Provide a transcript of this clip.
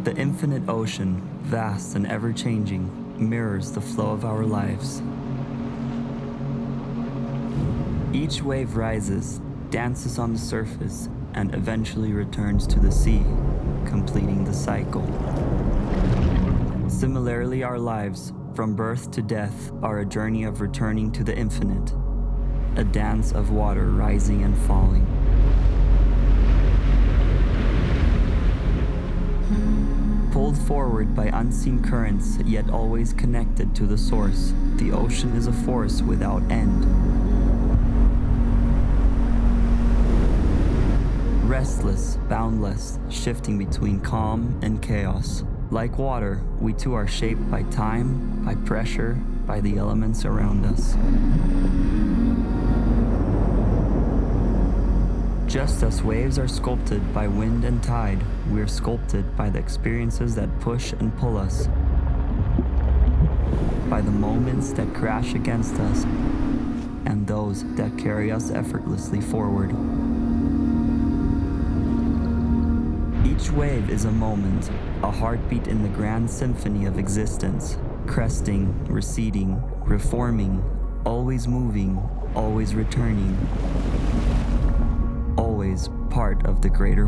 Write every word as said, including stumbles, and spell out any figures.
The infinite ocean, vast and ever-changing, mirrors the flow of our lives. Each wave rises, dances on the surface, and eventually returns to the sea, completing the cycle. Similarly, our lives, from birth to death, are a journey of returning to the infinite, a dance of water rising and falling. Pulled forward by unseen currents, yet always connected to the source, the ocean is a force without end. Restless, boundless, shifting between calm and chaos. Like water, we too are shaped by time, by pressure, by the elements around us. Just as waves are sculpted by wind and tide, we are sculpted by the experiences that push and pull us, by the moments that crash against us, and those that carry us effortlessly forward. Each wave is a moment, a heartbeat in the grand symphony of existence, cresting, receding, reforming, always moving, always returning, always part of the greater